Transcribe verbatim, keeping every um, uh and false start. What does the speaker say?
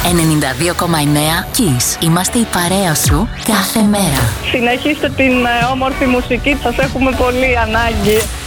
ενενήντα δύο κόμμα εννέα Kiss. Είμαστε η παρέα σου κάθε μέρα. Συνεχίστε την όμορφη μουσική, σας έχουμε πολύ ανάγκη.